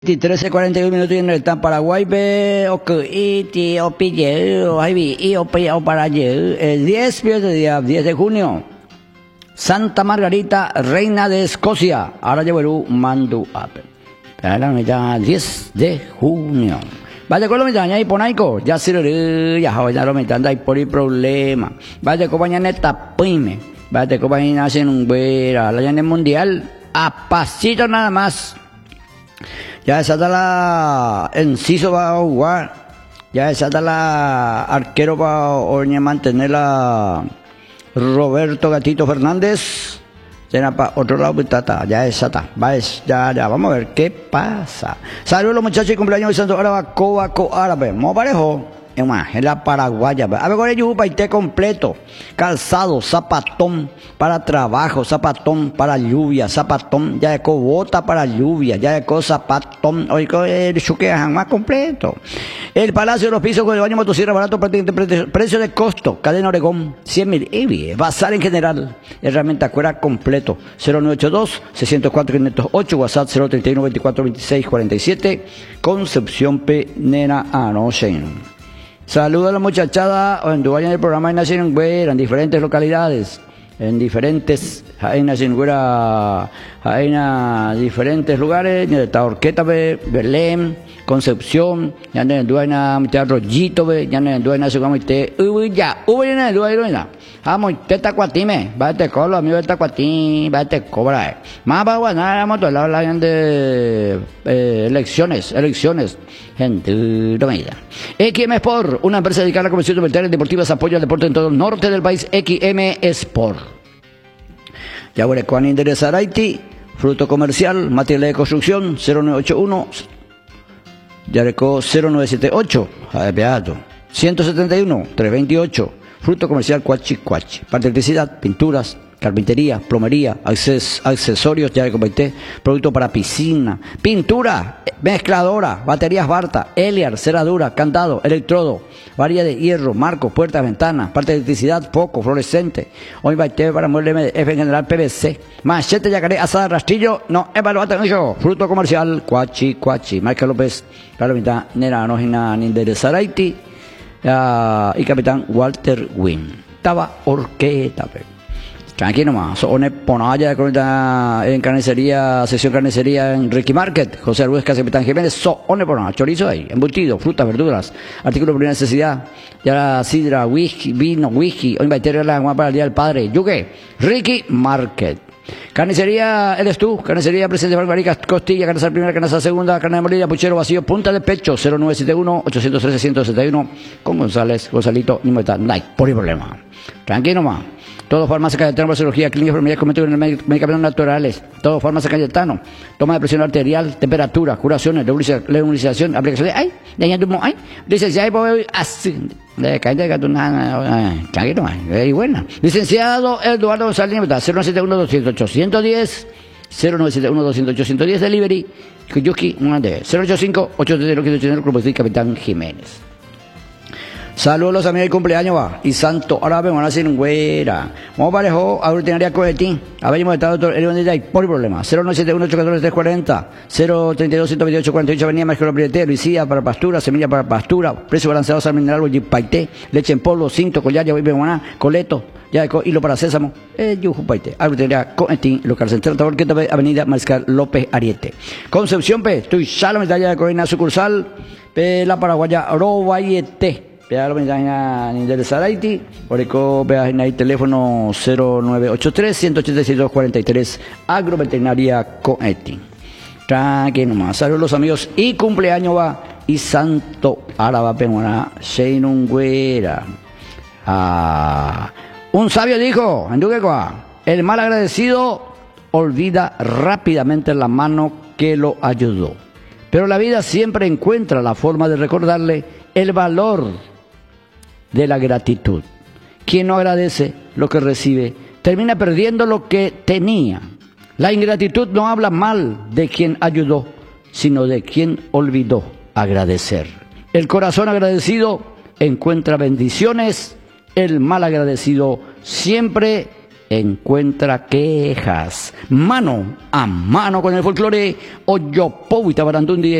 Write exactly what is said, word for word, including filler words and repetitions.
trece cuarenta y uno minutos y en el tan Paraguay pe o que iti o pille o hay y o pe o para allí el diez de día diez de junio Santa Margarita reina de Escocia ahora llevo mandu ape la mitad diez de junio vaya con lo mitad y ponaico ya sirve ya hoy ya lo mitad hay por el problema vaya con mañana esta pime vaya con mañana hacen un vera la en el mundial a pasito nada más. Ya desata la Enciso va a jugar. Ya desata la arquero para mantener la Roberto Gatito Fernández. Ya para otro lado pitata. Ya desata. Va ya ya vamos a ver qué pasa. Saludos los muchachos y cumpleaños de Santo Árabe Cobaco Árabe. Mo parejo. Es más, es la paraguaya. A ver, con ello, paité completo. Calzado, zapatón para trabajo, zapatón para lluvia, zapatón, ya de bota para lluvia, ya de zapatón, oye, el chuquean más completo. El Palacio de los Pisos con el baño motosierra barato, precio de costo, cadena Oregón, cien mil, y bazar en general, herramienta cuera completo, cero nueve ocho dos, seis cero cuatro, cinco cero ocho, WhatsApp cero treinta y uno, veinticuatro, veintiséis, cuarenta y siete, Concepción P. Nena Anochen. Saludos a la muchachada en tu en el programa de Nación Güera en diferentes localidades, en diferentes en Nación Güera, en diferentes lugares, en esta Orqueta, Belén, Concepción, ya en el duena Rollito, ya en el duena Sugamite, ya, uy, en el duena, vamos, te tacuatime, vete colo, amigo de tacuatí, vete cobra, más va a ganar la moto, la hablan de elecciones, elecciones. Gente, no me diga. X M Sport, una empresa dedicada a la comercio de militares deportivas, apoya al deporte en todo el norte del país. X M Sport. Ya voy con interesar Haití, fruto comercial, material de construcción, cero nueve ocho uno, Yareco cero nueve siete ocho, Beato, ciento setenta y uno, trescientos veintiocho, fruto comercial Cuachi Cuachi, parte de electricidad, pinturas, carpintería, plomería, acces, accesorios, ya le comenté, producto para piscina, pintura, mezcladora, baterías Barta, Eliar, cerradura, candado, electrodo, varilla de hierro, marcos, puertas, ventanas, parte de electricidad, foco, fluorescente, hoy baite para mueble M D F en general P V C, machete, yacaré, asada, rastrillo, no, evaluate mucho, fruto comercial, Cuachi, Cuachi, Michael López, Carlos Mitad, Nera, Nojina, Ninderesaraiti, uh, y capitán Walter Wynn, estaba orqueta, pero. Tranquilo más, son ponaya en carnicería, sección carnicería en Ricky Market, José Luis Capitán Jiménez, son ponaya, chorizo ahí, embutido, frutas, verduras, artículos de primera necesidad, ya la sidra, whisky, vino, whisky, hoy va a tener la agua para el Día del Padre, yuque, Ricky Market. Carnicería, eres tú, carnicería, presente Barbaricas, costilla, carne primera, carne segunda, carne de molida, puchero vacío, punta de pecho, cero nueve siete uno, ocho cero tres, uno cero uno, con González, Gonzalito, ni meta, like, por el problema. Tranquilo más. Todo farmacia Cayetano, cirugía, clínica, enfermería, cometo en medicamentos naturales. Todo farmacia Cayetano. Toma de presión arterial, temperatura, curaciones, nebulización, aplicación de, ay, de año tumo, ay, licenciado, y voy así, de caer de gatuna, tranquilo, ay, buena. Licenciado Eduardo González, cero nueve siete uno, doscientos ocho, ciento diez, cero nueve siete uno, doscientos ocho, ciento diez, delivery, Kiyuki, una de cero ocho cinco, ocho cero cero, quinientos ochenta, Club Capitán Jiménez. Saludos a los amigos del cumpleaños, va. Y Santo Árabe, van a hacer un güera. Vamos parejo, a ordinaria cohetín. Habíamos estado todo el día por problema. cero nueve siete uno, ocho cuatro tres, cuatro cero, cero treinta y dos, ciento veintiocho, cuarenta y ocho, Avenida Marcelo Priete, Luisía para pastura, semilla para pastura, precio balanceado, sal mineral, paité, leche en polvo, cinto, collar, ya voy a coleto, ya de hilo para sésamo, eh, yuju paité. Ordinaria cohetín, local central, Taborqueta, Avenida Mariscal López Ariete. Concepción, P, estoy ya la medalla de Corina sucursal, P, la paraguaya, Robayete. Pea la ventana del Saraiti, Oreco, pea en el teléfono cero nueve ocho tres, uno ocho seis dos, cuatro tres, Agroveterinaria Coeti. Tranquilo nomás, saludos los amigos y cumpleaños va y Santo Árabe Pemuana, Sheinungüera. Ah, un sabio dijo, en Duquecoa, el mal agradecido olvida rápidamente la mano que lo ayudó. Pero la vida siempre encuentra la forma de recordarle el valor de la gratitud. Quien no agradece lo que recibe, termina perdiendo lo que tenía. La ingratitud no habla mal de quien ayudó, sino de quien olvidó agradecer. El corazón agradecido encuentra bendiciones, el mal agradecido siempre encuentra quejas. Mano a mano con el folclore. Oyopo y Tabarandundi.